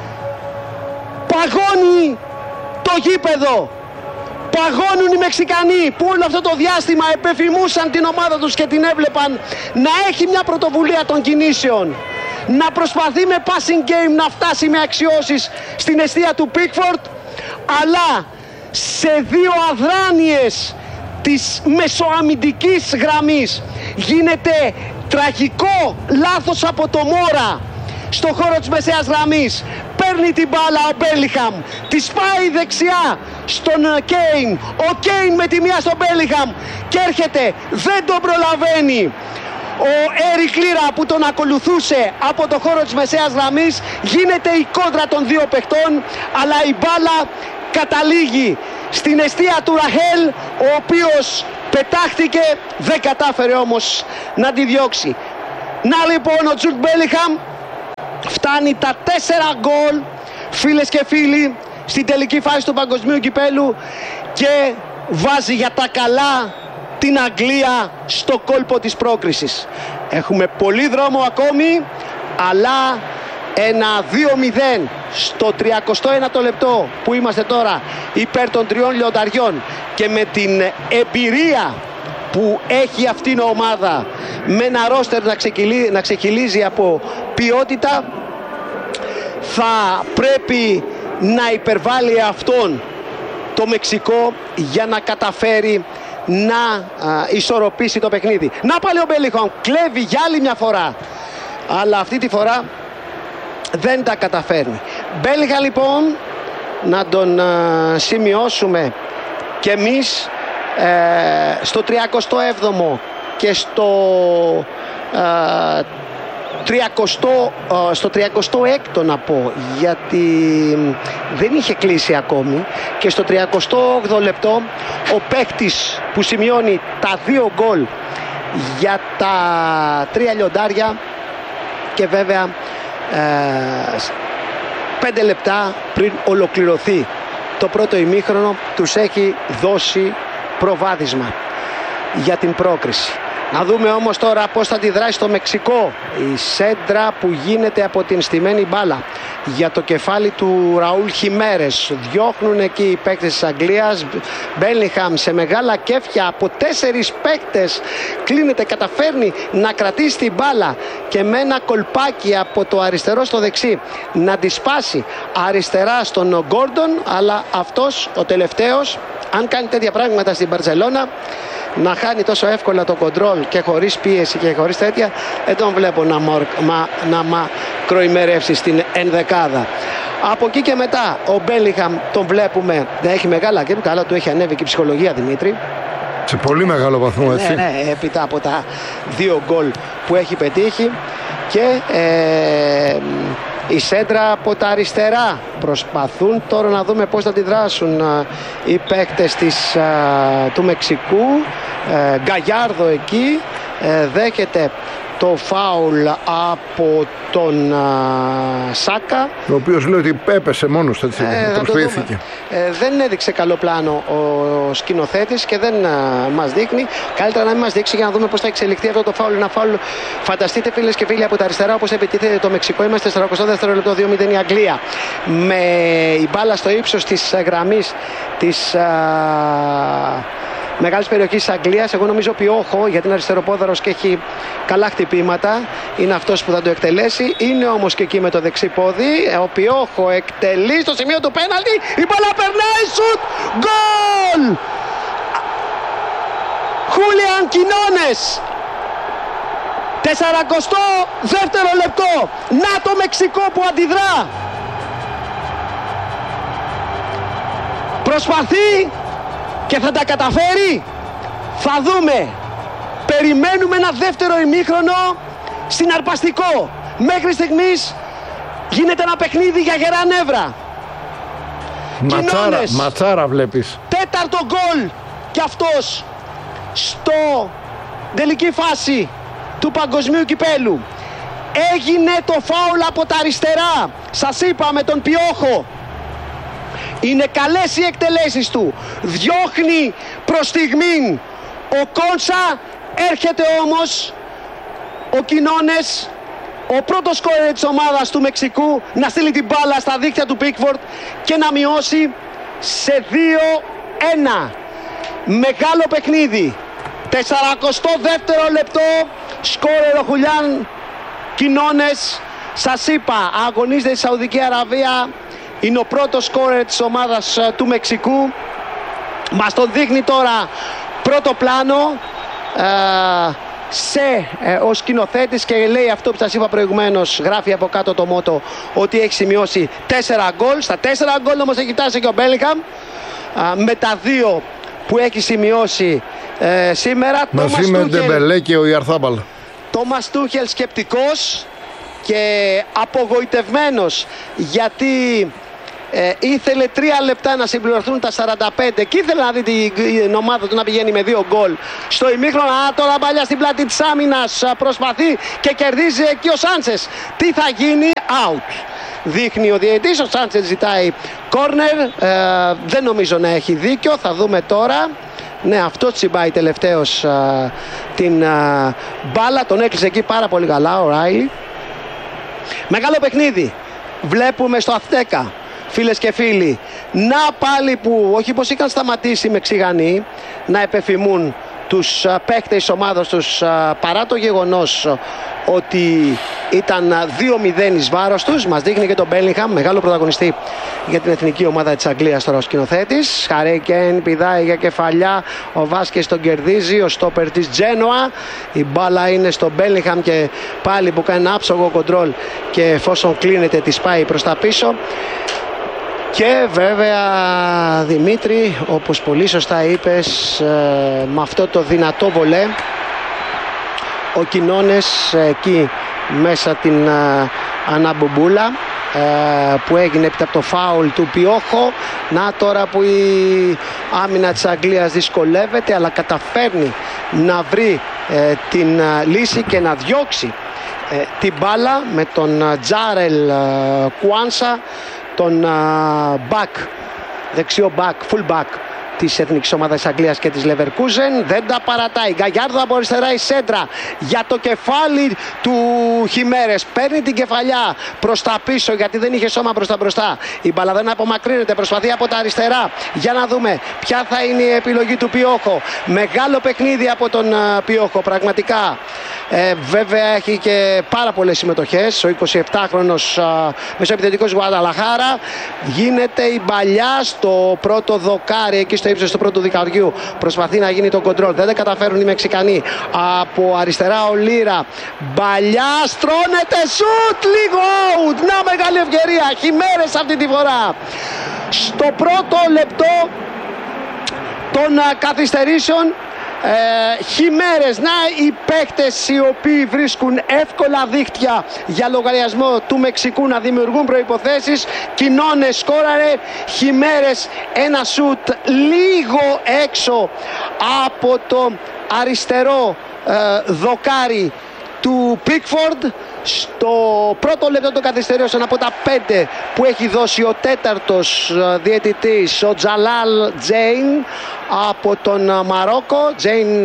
[SPEAKER 1] Παγώνει το γήπεδο, παγώνουν οι Μεξικανοί που όλο αυτό το διάστημα επεφημούσαν την ομάδα τους και την έβλεπαν να έχει μια πρωτοβουλία των κινήσεων, να προσπαθεί με passing game να φτάσει με αξιώσεις στην εστία του Πίκφορντ, αλλά σε 2 αδράνειες της μεσοαμυντικής γραμμής γίνεται τραγικό λάθος από το Μόρα στο χώρο της μεσαίας γραμμής. Παίρνει την μπάλα ο Μπέλιγχαμ, τη σπάει δεξιά στον Κέιν, ο Κέιν με τη μία στον Μπέλιγχαμ και έρχεται, δεν τον προλαβαίνει ο Έρικ Λίρα που τον ακολουθούσε από το χώρο της μεσαίας γραμμής. Γίνεται η κόντρα των 2 παιχτών, αλλά η μπάλα καταλήγει στην εστία του Ραχέλ, ο οποίος πετάχτηκε, δεν κατάφερε όμως να τη διώξει. Να λοιπόν ο Τζουντ Μπέλιγχαμ φτάνει τα 4 γκολ, φίλες και φίλοι, στην τελική φάση του παγκοσμίου κυπέλου και βάζει για τα καλά την Αγγλία στο κόλπο της πρόκρισης. Έχουμε πολύ δρόμο ακόμη, αλλά ένα 2-0 στο 31ο λεπτό που είμαστε τώρα υπέρ των 3 λιονταριών και με την εμπειρία που έχει αυτήν η ομάδα, με ένα ρόστερ να ξεκυλίζει από ποιότητα, θα πρέπει να υπερβάλλει αυτόν το Μεξικό για να καταφέρει να ισορροπήσει το παιχνίδι. Να πάλι ο Μπέλιγχαμ κλέβει για άλλη μια φορά, αλλά αυτή τη φορά δεν τα καταφέρνει. Μπέλιγχαμ λοιπόν, να τον σημειώσουμε και εμείς, στο 37ο και στο 36ο να πω, γιατί δεν είχε κλείσει ακόμη, και στο 38ο λεπτό ο παίκτης που σημειώνει τα 2 γκολ για τα 3 λιοντάρια, και βέβαια 5 λεπτά πριν ολοκληρωθεί το πρώτο ημίχρονο τους έχει δώσει προβάδισμα για την πρόκριση. Να δούμε όμως τώρα πώς θα αντιδράσει το Μεξικό. Η σέντρα που γίνεται από την στημένη μπάλα για το κεφάλι του Ραούλ Χιμέρες. Διώχνουν εκεί οι παίκτες της Αγγλίας. Μπέλιγχαμ σε μεγάλα κέφια από 4 παίκτες κλείνεται, καταφέρνει να κρατήσει την μπάλα και με ένα κολπάκι από το αριστερό στο δεξί να τη σπάσει αριστερά στον Γκόρντον, αλλά αυτός ο τελευταίος, αν κάνει τέτοια πράγματα στην Μπαρσελόνα, να χάνει τόσο εύκολα το κοντρόλ και χωρίς πίεση και χωρίς τέτοια, δεν τον βλέπω να μακροημερεύσει στην ενδεκάδα. Από εκεί και μετά ο Μπέλιγχαμ τον βλέπουμε να έχει μεγάλα και καλά, του έχει ανέβει και η ψυχολογία, Δημήτρη.
[SPEAKER 2] Σε πολύ μεγάλο βαθμό, έτσι.
[SPEAKER 1] Ναι, έπειτα από τα 2 γκολ που έχει πετύχει, και η σέντρα από τα αριστερά. Προσπαθούν τώρα να δούμε πώς θα αντιδράσουν οι παίκτες του Μεξικού. Γκαγιάρδο εκεί δέχεται το φάουλ από τον Σάκα,
[SPEAKER 2] ο οποίος λέει ότι έπεσε μόνος, έτσι, προσποιήθηκε.
[SPEAKER 1] Δεν έδειξε καλό πλάνο ο σκηνοθέτης και δεν μας δείχνει. Καλύτερα να μην μας δείξει για να δούμε πώς θα εξελιχθεί αυτό το φάουλ. Ένα φάουλ, φανταστείτε φίλες και φίλοι, από τα αριστερά όπως επιτίθεται το Μεξικό. Είμαστε στο 42ο λεπτό, 2-0 η Αγγλία, με η μπάλα στο ύψος της γραμμής της μεγάλης περιοχής της Αγγλίας. Εγώ νομίζω Πιόχο, γιατί είναι αριστεροπόδαρος και έχει καλά χτυπήματα, είναι αυτός που θα το εκτελέσει. Είναι όμως και εκεί με το δεξί πόδι. Ο Πιόχο εκτελεί στο σημείο του πέναλτι. Η μπάλα περνάει, σουτ, γκολ! Χούλιαν Κινόνες. 42ο λεπτό. Να το Μεξικό που αντιδρά. Προσπαθεί και θα τα καταφέρει. Θα δούμε. Περιμένουμε ένα δεύτερο ημίχρονο συναρπαστικό. Μέχρι στιγμής γίνεται ένα παιχνίδι για γερά νεύρα.
[SPEAKER 2] Ματσάρα βλέπεις.
[SPEAKER 1] 4ο γκολ κι αυτός στο τελική φάση του παγκοσμίου κυπέλου. Έγινε το φάουλ από τα αριστερά. Σας είπα, με τον Πιόχο. Είναι καλές οι εκτελέσεις του. Διώχνει προς στιγμήν ο Κόνσα. Έρχεται όμως ο Κινόνες, ο πρώτος σκόρερ της ομάδας του Μεξικού, να στείλει την μπάλα στα δίχτυα του Πίκφορντ και να μειώσει σε 2-1. Μεγάλο παιχνίδι. 42ο λεπτό. Σκόρερ ο Χουλιάν Κινόνες. Σας είπα, αγωνίζεται στη Σαουδική Αραβία. Είναι ο πρώτος σκόρερ της ομάδας του Μεξικού. Μας τον δείχνει τώρα πρώτο πλάνο ο σκηνοθέτης και λέει αυτό που σας είπα προηγουμένως. Γράφει από κάτω το μότο ότι έχει σημειώσει 4 γκολ. Στα 4 γκολ όμως έχει φτάσει και ο Μπέλιγχαμ με τα 2 που έχει σημειώσει σήμερα.
[SPEAKER 2] Μαζί με Ντεμπελέ και ο Ιαρθάμπαλ.
[SPEAKER 1] Τόμας Τούχελ σκεπτικός και απογοητευμένος, γιατί ήθελε 3 λεπτά να συμπληρωθούν τα 45 και ήθελε να δει την ομάδα του να πηγαίνει με 2 γκολ στο ημίχρονο. Τώρα μπαλιά στην πλάτη της άμυνας, προσπαθεί και κερδίζει εκεί ο Σάντσες. Τι θα γίνει? Out. Δείχνει ο διαιτητής, ο Σάντσες ζητάει κόρνερ. Δεν νομίζω να έχει δίκιο, θα δούμε τώρα. Ναι, αυτό τσιμπάει τελευταίος την μπάλα. Τον έκλεισε εκεί πάρα πολύ καλά ο Ράιλι. Μεγάλο παιχνίδι βλέπουμε στο Αθτέκα, φίλες και φίλοι. Να πάλι που όχι πως είχαν σταματήσει οι Μεξιγανοί να επεφημούν τους παίκτες της ομάδας τους, παρά το γεγονός ότι ήταν 2-0 εις βάρος τους. Μας δείχνει και τον Μπέλιγχαμ, μεγάλο πρωταγωνιστή για την εθνική ομάδα της Αγγλίας τώρα ο σκηνοθέτης. Χαρέικεν πηδάει για κεφαλιά, ο Βάσκες τον κερδίζει, ο στόπερ της Τζένοα. Η μπάλα είναι στον Μπέλιγχαμ και πάλι που κάνει ένα άψογο κοντρόλ και εφόσον κλείνεται τη πάει προς τα πίσω. Και βέβαια Δημήτρη, όπως πολύ σωστά είπες, με αυτό το δυνατό βολέ ο Κινόνες εκεί μέσα την αναμπομπούλα που έγινε έπειτα από το φάουλ του Πιόχο. Να τώρα που η άμυνα της Αγγλίας δυσκολεύεται, αλλά καταφέρνει να βρει την λύση και να διώξει την μπάλα με τον Τζάρελ Κουάνσα, τον back, δεξιό back, full back της εθνικής ομάδας της Αγγλίας και της Leverkusen. Δεν τα παρατάει. Γκαγιάρδο από αριστερά η σέντρα για το κεφάλι του Χιμέρες. Παίρνει την κεφαλιά προς τα πίσω γιατί δεν είχε σώμα προς τα μπροστά. Η μπάλα δεν απομακρύνεται. Προσπαθεί από τα αριστερά. Για να δούμε ποια θα είναι η επιλογή του Πιόχο. Μεγάλο παιχνίδι από τον Πιόχο πραγματικά. Βέβαια έχει και πάρα πολλές συμμετοχές. Ο 27χρονος μεσοεπιθετικός Γουαδαλαχάρα. Γίνεται η παλιά στο πρώτο δοκάρι, εκεί στο ύψος του πρώτου δικαριού. Προσπαθεί να γίνει το κοντρόλ. Δεν καταφέρουν οι Μεξικανοί. Από αριστερά ο Λίρα. Μπαλιά, στρώνεται, σουτ, λίγο out. Να, μεγάλη ευκαιρία. Χιμέρες αυτή τη φορά. Στο πρώτο λεπτό των καθυστερήσεων. Χιμέρες, να οι παίκτες οι οποίοι βρίσκουν εύκολα δίχτυα για λογαριασμό του Μεξικού να δημιουργούν προϋποθέσεις. Κινόνες σκόραρε, Χιμέρες ένα σουτ λίγο έξω από το αριστερό δοκάρι του Πίκφορντ. Στο πρώτο λεπτό των καθυστερήσεων από τα 5 που έχει δώσει ο τέταρτος διαιτητής, ο Τζαλάλ Τζέιν από τον Μαρόκο. Τζέιν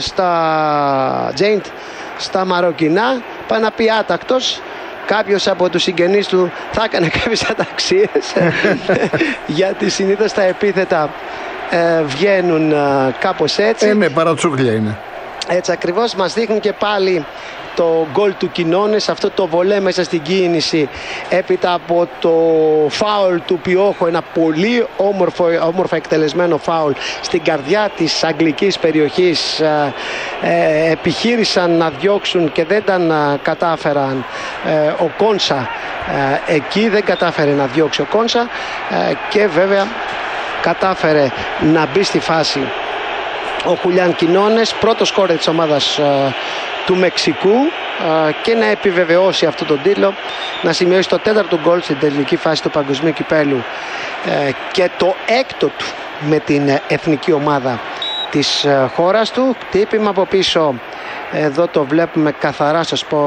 [SPEAKER 1] στα μαροκινά, πάει να πει άτακτος. Κάποιος από τους συγγενείς του θα έκανε κάποιες αταξίες γιατί συνήθως τα επίθετα βγαίνουν κάπως έτσι.
[SPEAKER 2] Ναι, παρατσούκλια είναι.
[SPEAKER 1] Έτσι ακριβώς. Μας δείχνουν και πάλι το γκολ του Κινόνες, αυτό το βολέ μέσα στην κίνηση έπειτα από το φάουλ του Πιόχο, ένα πολύ όμορφο εκτελεσμένο φάουλ στην καρδιά της αγγλικής περιοχής. Επιχείρησαν να διώξουν και δεν τα κατάφεραν. Ο Κόνσα εκεί δεν κατάφερε να διώξει ο Κόνσα και βέβαια κατάφερε να μπει στη φάση ο Χουλιάν Κινόνες, πρώτο σκόρερ της ομάδας του Μεξικού και να επιβεβαιώσει αυτό τον τίτλο, να σημειώσει το 4ο γκολ στην τελική φάση του Παγκοσμίου Κυπέλλου και το 6ο του με την εθνική ομάδα της χώρας του. Χτύπημα από πίσω, εδώ το βλέπουμε καθαρά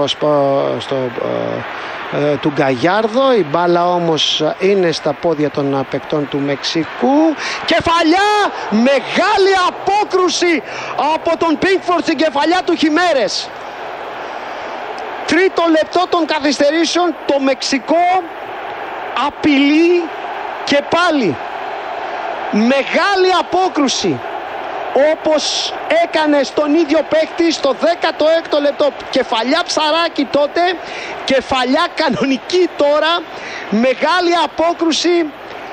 [SPEAKER 1] του Γκαγιάρδο. Η μπάλα όμως είναι στα πόδια των παικτών του Μεξικού. Κεφαλιά, μεγάλη απόκρουση από τον Πίκφορντ στην κεφαλιά του Χιμέρες. Τρίτο λεπτό των καθυστερήσεων, το Μεξικό απειλεί και πάλι. Μεγάλη απόκρουση, όπως έκανε στον ίδιο παίκτη στο 16ο λεπτό. Κεφαλιά Ψαράκη τότε, κεφαλιά κανονική τώρα. Μεγάλη απόκρουση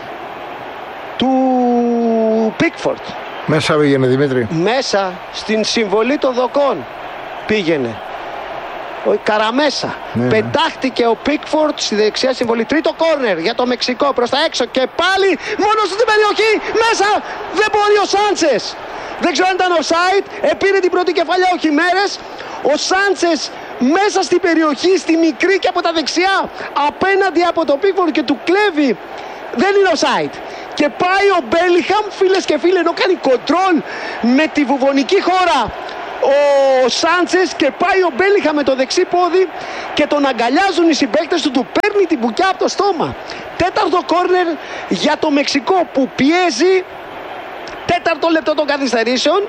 [SPEAKER 1] του Πίκφορντ.
[SPEAKER 2] Μέσα πήγαινε, Δημήτρη.
[SPEAKER 1] Μέσα στην συμβολή των δοκών πήγαινε. Ο Καραμέσα. Πετάχτηκε ο Πίκφορντ στη δεξιά συμβολή. Τρίτο κόρνερ για το Μεξικό, προς τα έξω και πάλι μόνο στην περιοχή. Μέσα δεν μπορεί ο Σάντσες. Δεν ξέρω αν ήταν offside. Επήρε την πρώτη κεφαλιά ο Χιμέρες. Ο Σάντσες μέσα στην περιοχή, στη μικρή και από τα δεξιά, απέναντι από το Πίκφορντ και του κλέβει. Δεν είναι offside. Και πάει ο Μπέλιγχαμ, φίλες και φίλοι, ενώ κάνει κοντρόλ με τη βουβονική χώρα ο Σάντσες, και πάει ο Μπέλιγχαμ με το δεξί πόδι και τον αγκαλιάζουν οι συμπαίκτες του, του παίρνει την μπουκιά από το στόμα. Τέταρτο κόρνερ για το Μεξικό που πιέζει. Τέταρτο λεπτό των καθυστερήσεων.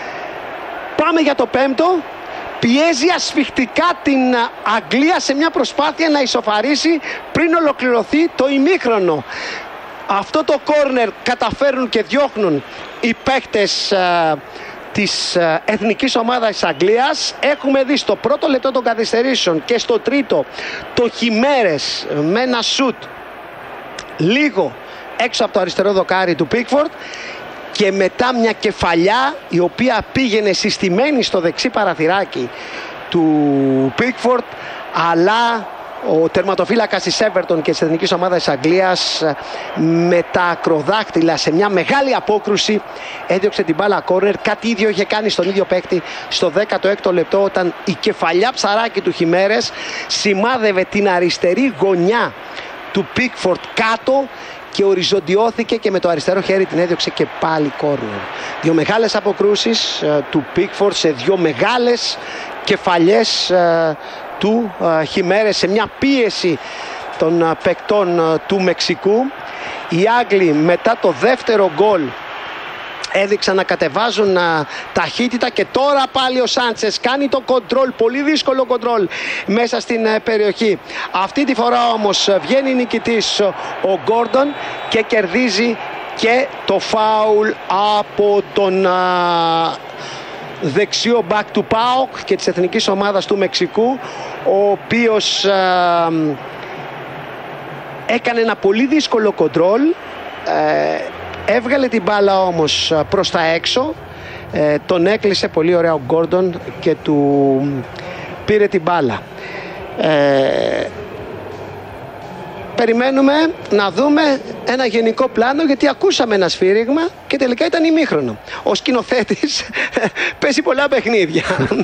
[SPEAKER 1] Πάμε για το πέμπτο. Πιέζει ασφιχτικά την Αγγλία σε μια προσπάθεια να ισοφαρίσει πριν ολοκληρωθεί το ημίχρονο. Αυτό το κόρνερ καταφέρουν και διώχνουν οι παίκτες της εθνικής ομάδας της Αγγλίας. Έχουμε δει στο πρώτο λεπτό των καθυστερήσεων και στο τρίτο το Χιμέρες με ένα σουτ λίγο έξω από το αριστερό δοκάρι του Πίκφορντ και μετά μια κεφαλιά η οποία πήγαινε συστημένη στο δεξί παραθυράκι του Πίκφορντ, αλλά ο τερματοφύλακας της Everton και της εθνικής ομάδας της Αγγλίας με τα ακροδάχτυλα σε μια μεγάλη απόκρουση έδιωξε την μπάλα κόρνερ. Κάτι ίδιο είχε κάνει στον ίδιο παίκτη στο 16ο λεπτό, όταν η κεφαλιά Ψαράκη του Χιμέρες σημάδευε την αριστερή γωνιά του Πίκφορντ κάτω και οριζοντιώθηκε και με το αριστερό χέρι την έδιωξε και πάλι κόρνερ. Δύο μεγάλες αποκρούσεις του Πίκφορντ σε δύο μεγάλες κεφαλιές του Χιμέρες σε μια πίεση των παικτών του Μεξικού. Οι Άγγλοι μετά το δεύτερο γκολ έδειξαν να κατεβάζουν ταχύτητα και τώρα πάλι ο Σάντσες κάνει το κοντρόλ, πολύ δύσκολο κοντρόλ μέσα στην περιοχή. Αυτή τη φορά όμως βγαίνει νικητής ο Γκόρντον και κερδίζει και το φάουλ από τον δεξιό back του ΠΑΟΚ και της εθνικής ομάδας του Μεξικού, ο οποίος έκανε ένα πολύ δύσκολο κοντρόλ, έβγαλε την μπάλα όμως προς τα έξω, τον έκλεισε πολύ ωραία ο Γκόρντον και του πήρε την μπάλα. Περιμένουμε να δούμε ένα γενικό πλάνο, γιατί ακούσαμε ένα σφύριγμα και τελικά ήταν ημίχρονο. Ο σκηνοθέτης παίζει πολλά παιχνίδια.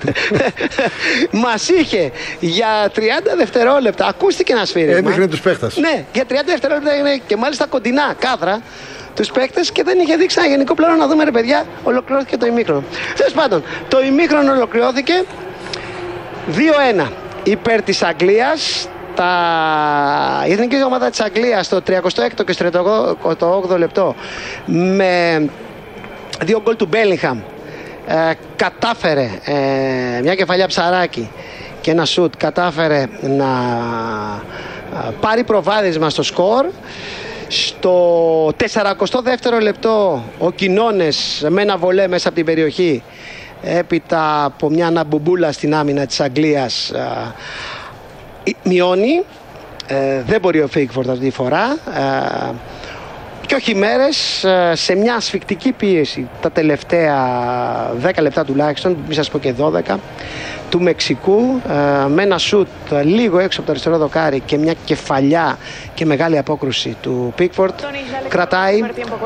[SPEAKER 1] Μας είχε για 30 δευτερόλεπτα, ακούστηκε ένα σφύριγμα.
[SPEAKER 2] Έδειχνε τους παίχτες.
[SPEAKER 1] Ναι, για 30 δευτερόλεπτα είναι και μάλιστα κοντινά κάδρα τους παίκτες και δεν είχε δείξει ένα γενικό πλάνο να δούμε, ρε παιδιά, ολοκληρώθηκε το ημίχρονο. Τέλος πάντων, το ημίχρονο ολοκληρώθηκε 2-1 υπέρ της Αγγλίας. Η εθνική ομάδα της Αγγλίας στο 36ο και στο 38ο λεπτό με δύο γκολ του Μπέλιγχαμ κατάφερε, μια κεφαλιά Ψαράκη και ένα σουτ, κατάφερε να πάρει προβάδισμα στο σκορ. Στο 42ο λεπτό ο Κινώνες με ένα βολέ μέσα από την περιοχή, έπειτα από μια αναμπουμπούλα στην άμυνα της Αγγλίας, μειώνει. Δεν μπορεί ο Πίκφορντ αυτή τη φορά και ο Χιμέρες σε μια ασφικτική πίεση τα τελευταία 10 λεπτά τουλάχιστον, μην σας πω και 12, του Μεξικού, με ένα σουτ λίγο έξω από το αριστερό δοκάρι και μια κεφαλιά και μεγάλη απόκρουση του Πίκφορντ, κρατάει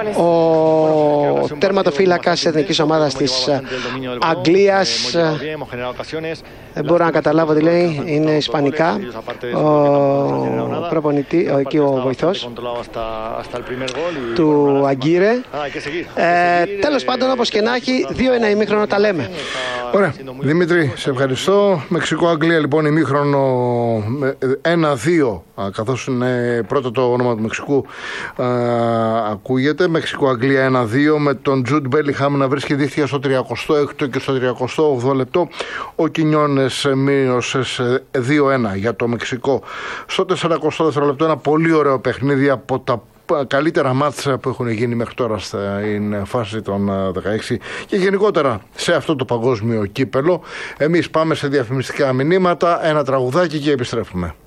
[SPEAKER 1] ο τερματοφύλακας της εθνικής ομάδας της Αγγλίας. Δεν μπορώ να καταλάβω τι λέει, είναι ισπανικά. Ο προπονητή, εκεί ο βοηθός του Αγκύρε. Τέλος πάντων, όπως και να έχει, 2-1 ημίχρονο τα λέμε.
[SPEAKER 2] Ωραία. Δημήτρη, σε ευχαριστώ. Μεξικό-Αγγλία λοιπόν ημίχρονο 1-2, καθώς είναι πρώτο το όνομα του Μεξικού, ακούγεται. Μεξικό-Αγγλία 1-2 με τον Τζουντ Μπέλιγχαμ να βρίσκει δίχτυα στο 36ο και στο 38ο λεπτό. Ο Κινιόνες μείωσε 2-1 για το Μεξικό. Στο 44ο λεπτό ένα πολύ ωραίο παιχνίδι, από τα καλύτερα μάτσα που έχουν γίνει μέχρι τώρα στην φάση των 16 και γενικότερα σε αυτό το παγκόσμιο κύπελο. Εμείς πάμε σε διαφημιστικά μηνύματα, ένα τραγουδάκι και επιστρέφουμε.